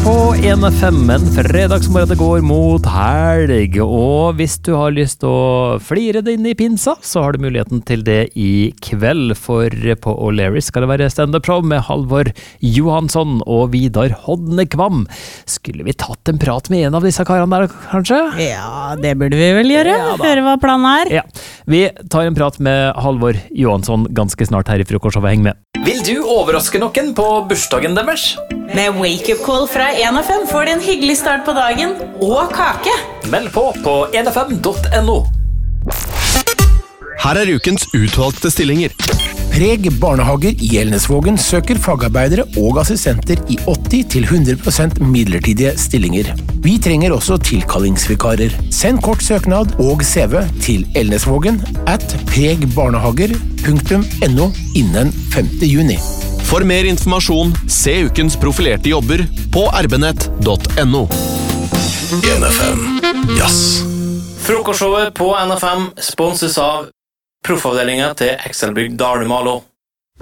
på 1FM, en fredagsmorgen det går mot helg, og hvis du har lyst til å flire det inn i pinsa, så har du muligheten til det i kveld, for på O'Leary skal det være stand-up-show med Halvor Johansson og Vidar Hodnekvam. Skulle vi tatt en prat med en av disse karene der, kanskje? Ja, det burde vi vel gjøre, høre hva planen er. Ja, vi tar en prat med Halvor Johansson ganske snart her i Frokostshowet. Heng med. Vil du overraske noen på bursdagen deres? Med wake-up call fra 1FM får du en hyggelig start på dagen og kake. Meld på 1fm.no. Her er ukens utvalgte stillinger. Preg barnehager i Elnesvågen søker fagarbeidere og assistenter i 80-100% midlertidige stillinger. Vi trenger også tilkallingsvikarer. Send kort søknad og CV til elnesvågen@pregbarnehager.no innen 5. juni. For mer informasjon, se ukens profilerte jobber på rbenett.no. 1FM Jazz. Frokostshowet på NFM sponses av proffavdelingen til Excelbygg Dalumalo.